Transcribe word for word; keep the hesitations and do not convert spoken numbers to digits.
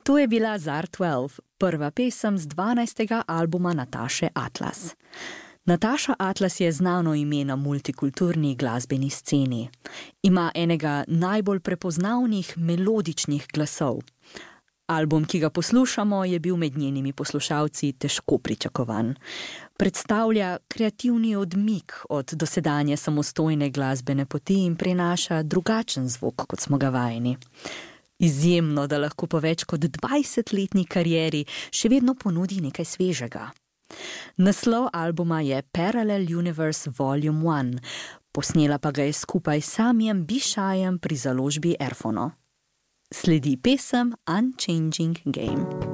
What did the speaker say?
To je bila Zar dvanajst, prva pesem z dvanajstega albuma Nataše Atlas. Nataša Atlas je znano ime na multikulturni glasbeni sceni. Ima enega najbolj prepoznavnih melodičnih glasov. Album, ki ga poslušamo, je bil med njenimi poslušalci težko pričakovan. Predstavlja kreativni odmik od dosedanje samostojne glasbene poti in prinaša drugačen zvok, kot smo ga vajeni. Izjemno, da lahko po več kot dvajsetletni karieri še vedno ponudi nekaj svežega. Naslov albuma je Parallel Universe Volume ena, posnela pa ga je skupaj s Samijem Bišajem pri založbi Erfono. Sledi pesem Unchanging Game.